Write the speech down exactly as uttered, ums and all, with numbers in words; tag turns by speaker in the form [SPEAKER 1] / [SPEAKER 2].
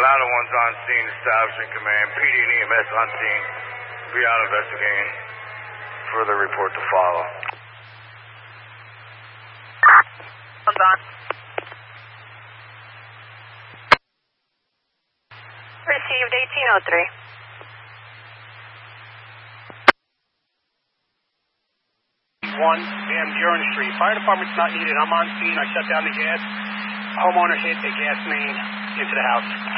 [SPEAKER 1] Louder one's on scene, establishing command. P D and E M S on scene. Beyond investigating. Further report to follow.
[SPEAKER 2] One's on. Received eighteen oh three.
[SPEAKER 3] One, Van Buren Street. Fire department's not needed. I'm on scene. I shut down the gas. Homeowner hit a gas main into the house.